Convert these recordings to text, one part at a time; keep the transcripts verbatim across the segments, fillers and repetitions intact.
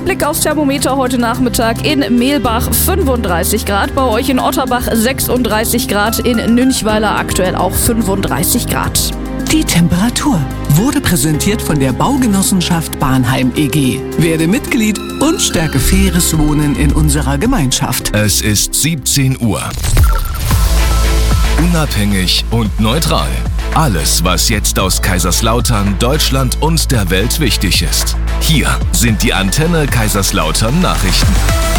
Blick aufs Thermometer heute Nachmittag: in Mehlbach fünfunddreißig Grad, bei euch in Otterbach sechsunddreißig Grad, in Nünchweiler aktuell auch fünfunddreißig Grad. Die Temperatur wurde präsentiert von der Baugenossenschaft Bahnheim E G. Werde Mitglied und stärke faires Wohnen in unserer Gemeinschaft. Es ist siebzehn Uhr. Unabhängig und neutral. Alles, was jetzt aus Kaiserslautern, Deutschland und der Welt wichtig ist. Hier sind die Antenne Kaiserslautern Nachrichten.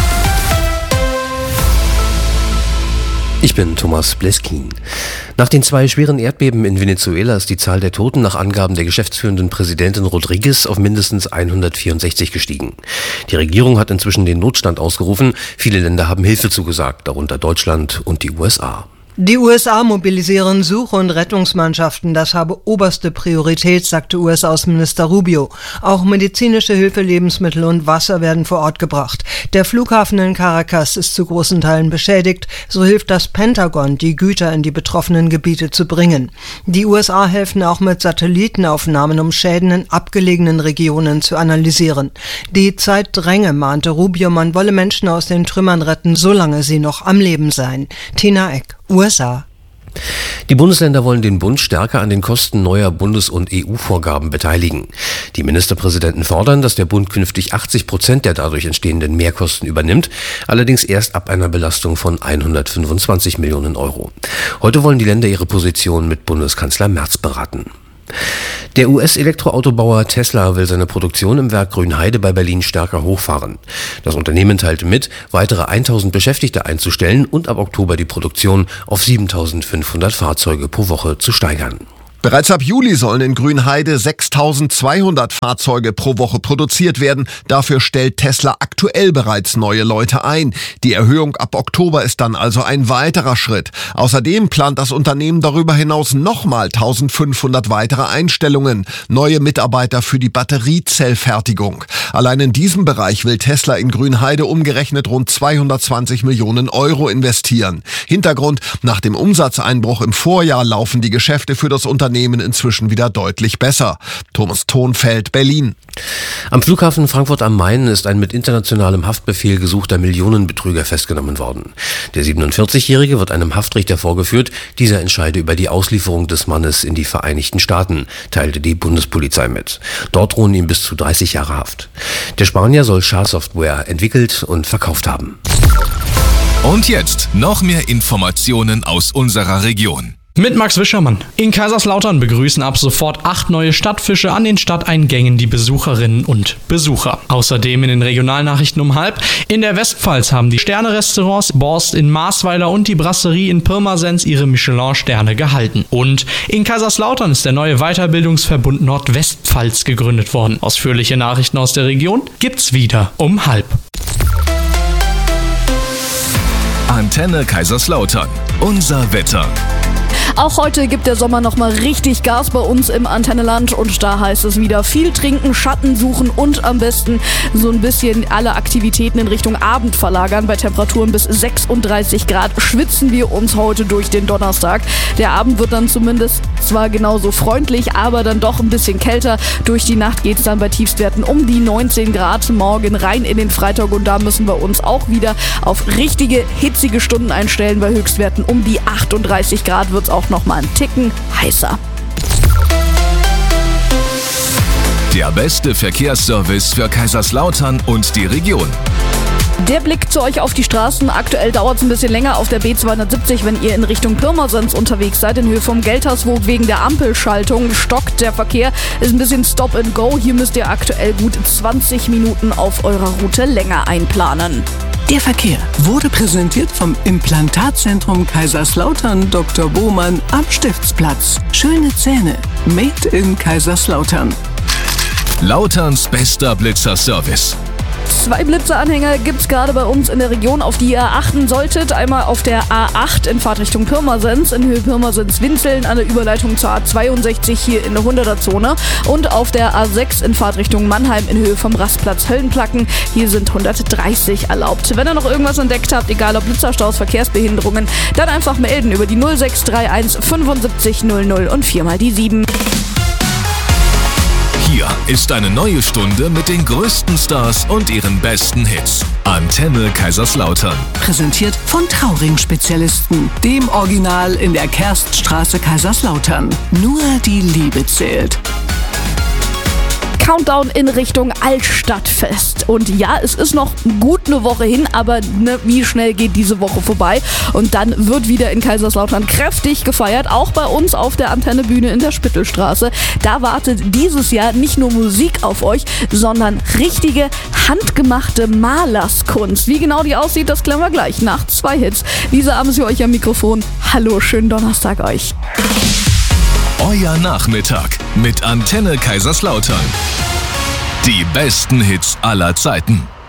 Ich bin Thomas Bleskin. Nach den zwei schweren Erdbeben in Venezuela ist die Zahl der Toten nach Angaben der geschäftsführenden Präsidentin Rodriguez auf mindestens hundertvierundsechzig gestiegen. Die Regierung hat inzwischen den Notstand ausgerufen. Viele Länder haben Hilfe zugesagt, darunter Deutschland und die U S A. Die U S A mobilisieren Such- und Rettungsmannschaften. Das habe oberste Priorität, sagte U S-Außenminister Rubio. Auch medizinische Hilfe, Lebensmittel und Wasser werden vor Ort gebracht. Der Flughafen in Caracas ist zu großen Teilen beschädigt. So hilft das Pentagon, die Güter in die betroffenen Gebiete zu bringen. Die U S A helfen auch mit Satellitenaufnahmen, um Schäden in abgelegenen Regionen zu analysieren. Die Zeit dränge, mahnte Rubio, man wolle Menschen aus den Trümmern retten, solange sie noch am Leben seien. Tina Eck, U S A. Die Bundesländer wollen den Bund stärker an den Kosten neuer Bundes- und E U-Vorgaben beteiligen. Die Ministerpräsidenten fordern, dass der Bund künftig achtzig Prozent der dadurch entstehenden Mehrkosten übernimmt, allerdings erst ab einer Belastung von hundertfünfundzwanzig Millionen Euro. Heute wollen die Länder ihre Position mit Bundeskanzler Merz beraten. Der U S-Elektroautobauer Tesla will seine Produktion im Werk Grünheide bei Berlin stärker hochfahren. Das Unternehmen teilte mit, weitere tausend Beschäftigte einzustellen und ab Oktober die Produktion auf siebentausendfünfhundert Fahrzeuge pro Woche zu steigern. Bereits ab Juli sollen in Grünheide sechstausendzweihundert Fahrzeuge pro Woche produziert werden. Dafür stellt Tesla aktuell bereits neue Leute ein. Die Erhöhung ab Oktober ist dann also ein weiterer Schritt. Außerdem plant das Unternehmen darüber hinaus nochmal eintausendfünfhundert weitere Einstellungen. Neue Mitarbeiter für die Batteriezellfertigung. Allein in diesem Bereich will Tesla in Grünheide umgerechnet rund zweihundertzwanzig Millionen Euro investieren. Hintergrund: nach dem Umsatzeinbruch im Vorjahr laufen die Geschäfte für das Unternehmen inzwischen wieder deutlich besser. Thomas Thonfeld, Berlin. Am Flughafen Frankfurt am Main ist ein mit internationalem Haftbefehl gesuchter Millionenbetrüger festgenommen worden. Der siebenundvierzigjährige wird einem Haftrichter vorgeführt. Dieser entscheide über die Auslieferung des Mannes in die Vereinigten Staaten, teilte die Bundespolizei mit. Dort drohen ihm bis zu dreißig Jahre Haft. Der Spanier soll Schadsoftware entwickelt und verkauft haben. Und jetzt noch mehr Informationen aus unserer Region. Mit Max Wischermann. In Kaiserslautern begrüßen ab sofort acht neue Stadtfische an den Stadteingängen die Besucherinnen und Besucher. Außerdem in den Regionalnachrichten um halb: in der Westpfalz haben die Sterne-Restaurants Borst in Marsweiler und die Brasserie in Pirmasens ihre Michelin-Sterne gehalten. Und in Kaiserslautern ist der neue Weiterbildungsverbund Nordwestpfalz gegründet worden. Ausführliche Nachrichten aus der Region gibt's wieder um halb. Antenne Kaiserslautern. Unser Wetter. Auch heute gibt der Sommer nochmal richtig Gas bei uns im Antennenland und da heißt es wieder viel trinken, Schatten suchen und am besten so ein bisschen alle Aktivitäten in Richtung Abend verlagern. Bei Temperaturen bis sechsunddreißig Grad schwitzen wir uns heute durch den Donnerstag. Der Abend wird dann zumindest zwar genauso freundlich, aber dann doch ein bisschen kälter. Durch die Nacht geht es dann bei Tiefstwerten um die neunzehn Grad. Morgen rein in den Freitag und da müssen wir uns auch wieder auf richtige, hitzige Stunden einstellen. Bei Höchstwerten um die achtunddreißig Grad wird es auch noch mal einen Ticken heißer. Der beste Verkehrsservice für Kaiserslautern und die Region. Der Blick zu euch auf die Straßen. Aktuell dauert es ein bisschen länger auf der B zweihundertsiebzig, wenn ihr in Richtung Pirmasens unterwegs seid. In Höhe vom Gelterswoog wegen der Ampelschaltung stockt der Verkehr. Ist ein bisschen Stop and Go. Hier müsst ihr aktuell gut zwanzig Minuten auf eurer Route länger einplanen. Der Verkehr wurde präsentiert vom Implantatzentrum Kaiserslautern Doktor Bohmann am Stiftsplatz. Schöne Zähne. Made in Kaiserslautern. Lauterns bester Blitzerservice. Zwei Blitzeranhänger gibt's gerade bei uns in der Region, auf die ihr achten solltet. Einmal auf der A acht in Fahrtrichtung Pirmasens, in Höhe Pirmasens-Winzeln an der Überleitung zur A zweiundsechzig hier in der hunderter-Zone. Und auf der A sechs in Fahrtrichtung Mannheim in Höhe vom Rastplatz Höllenplacken. Hier sind hundertdreißig erlaubt. Wenn ihr noch irgendwas entdeckt habt, egal ob Blitzerstaus, Verkehrsbehinderungen, dann einfach melden über die null sechs drei eins fünfundsiebzig null null und viermal die sieben. Hier ist eine neue Stunde mit den größten Stars und ihren besten Hits. Antenne Kaiserslautern. Präsentiert von Trauring-Spezialisten, dem Original in der Kerststraße Kaiserslautern. Nur die Liebe zählt. Countdown in Richtung Altstadtfest. Und ja, es ist noch gut eine Woche hin, aber ne, wie schnell geht diese Woche vorbei? Und dann wird wieder in Kaiserslautern kräftig gefeiert, auch bei uns auf der Antennebühne in der Spittelstraße. Da wartet dieses Jahr nicht nur Musik auf euch, sondern richtige handgemachte Malerskunst. Wie genau die aussieht, das klären wir gleich nach zwei Hits. Lisa Abends für euch am Mikrofon. Hallo, schönen Donnerstag euch. Euer Nachmittag mit Antenne Kaiserslautern. Die besten Hits aller Zeiten.